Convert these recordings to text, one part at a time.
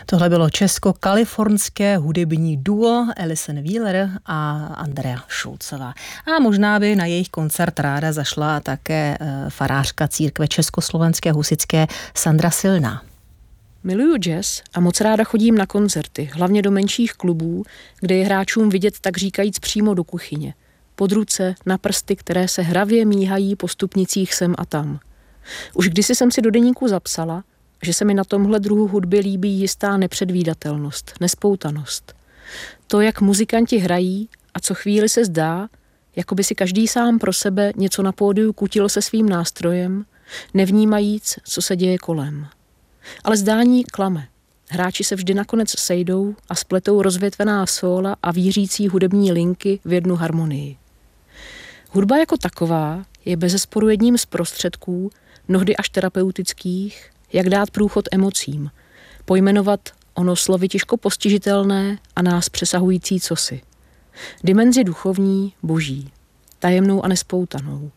Tohle bylo česko-kalifornské hudební duo Alison Wheeler a Andrea Šulcová. A možná by na jejich koncert ráda zašla také farářka církve československé husitské Sandra Silná. Miluju jazz a moc ráda chodím na koncerty, hlavně do menších klubů, kde je hráčům vidět tak říkajíc přímo do kuchyně. Pod ruce, na prsty, které se hravě míhají po stupnicích sem a tam. Už kdysi jsem si do deníku zapsala, že se mi na tomhle druhu hudby líbí jistá nepředvídatelnost, nespoutanost. To, jak muzikanti hrají a co chvíli se zdá, jako by si každý sám pro sebe něco na pódiu kutil se svým nástrojem, nevnímajíc, co se děje kolem. Ale zdání klame. Hráči se vždy nakonec sejdou a spletou rozvětvená sóla a vířící hudební linky v jednu harmonii. Hudba jako taková je bezesporu jedním z prostředků, mnohdy až terapeutických, jak dát průchod emocím, pojmenovat ono slovy těžko postižitelné a nás přesahující cosi. Dimenzi duchovní, boží, tajemnou a nespoutanou.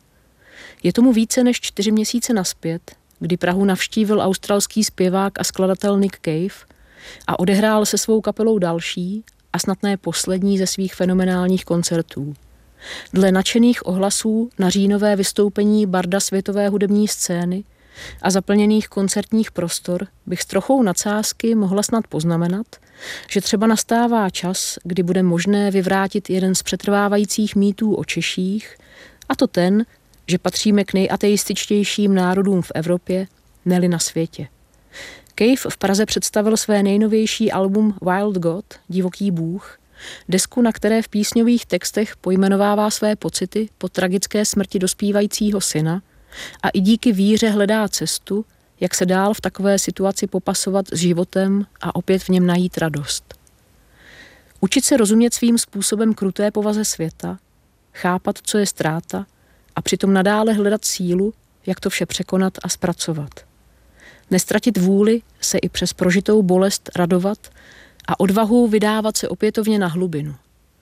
Je tomu více než 4 měsíce nazpět, kdy Prahu navštívil australský zpěvák a skladatel Nick Cave a odehrál se svou kapelou další a snad ne poslední ze svých fenomenálních koncertů. Dle nadšených ohlasů na říjnové vystoupení barda světové hudební scény a zaplněných koncertních prostor bych s trochou nadsázky mohla snad poznamenat, že třeba nastává čas, kdy bude možné vyvrátit jeden z přetrvávajících mýtů o Češích, a to ten, že patříme k nejateističtějším národům v Evropě, ne-li na světě. Cave v Praze představil své nejnovější album Wild God, Divoký Bůh, desku, na které v písňových textech pojmenovává své pocity po tragické smrti dospívajícího syna a i díky víře hledá cestu, jak se dál v takové situaci popasovat s životem a opět v něm najít radost. Učit se rozumět svým způsobem kruté povaze světa, chápat, co je ztráta, a přitom nadále hledat sílu, jak to vše překonat a zpracovat. Nestratit vůli se i přes prožitou bolest radovat a odvahu vydávat se opětovně na hlubinu.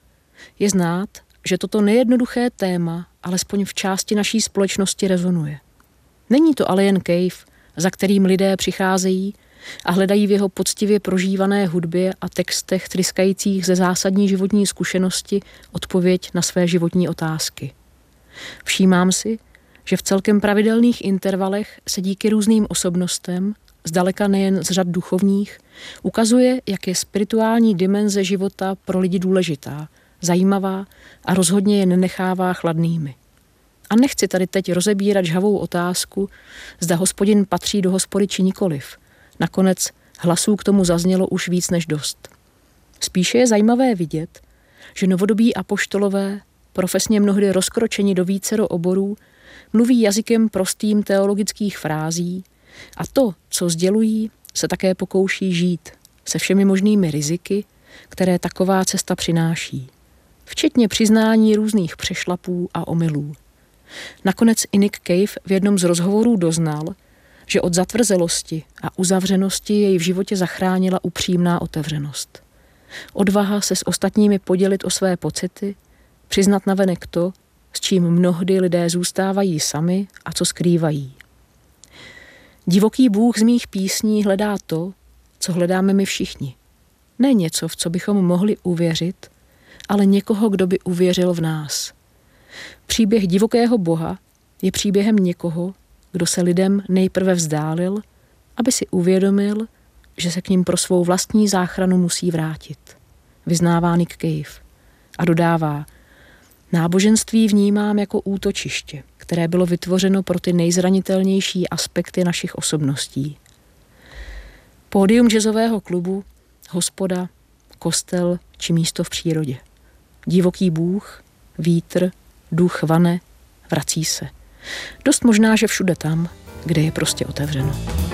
Je znát, že toto nejednoduché téma alespoň v části naší společnosti rezonuje. Není to ale jen Cave, za kterým lidé přicházejí a hledají v jeho poctivě prožívané hudbě a textech tryskajících ze zásadní životní zkušenosti odpověď na své životní otázky. Všímám si, že v celkem pravidelných intervalech se díky různým osobnostem, zdaleka nejen z řad duchovních, ukazuje, jak je spirituální dimenze života pro lidi důležitá, zajímavá a rozhodně je nenechává chladnými. A nechci tady teď rozebírat žhavou otázku, zda Hospodin patří do hospody či nikoliv. Nakonec hlasů k tomu zaznělo už víc než dost. Spíše je zajímavé vidět, že novodobí apoštolové, profesně mnohdy rozkročeni do vícero oborů, mluví jazykem prostým teologických frází a to, co sdělují, se také pokouší žít se všemi možnými riziky, které taková cesta přináší, včetně přiznání různých přešlapů a omylů. Nakonec i Nick Cave v jednom z rozhovorů doznal, že od zatvrzelosti a uzavřenosti jej v životě zachránila upřímná otevřenost. Odvaha se s ostatními podělit o své pocity, přiznat navenek to, s čím mnohdy lidé zůstávají sami a co skrývají. Divoký Bůh z mých písní hledá to, co hledáme my všichni. Ne něco, v co bychom mohli uvěřit, ale někoho, kdo by uvěřil v nás. Příběh divokého Boha je příběhem někoho, kdo se lidem nejprve vzdálil, aby si uvědomil, že se k nim pro svou vlastní záchranu musí vrátit. Vyznává Nick Cave a dodává: náboženství vnímám jako útočiště, které bylo vytvořeno pro ty nejzranitelnější aspekty našich osobností. Pódium jazzového klubu, hospoda, kostel či místo v přírodě. Divoký Bůh, vítr, duch vane, vrací se. Dost možná, že všude tam, kde je prostě otevřeno.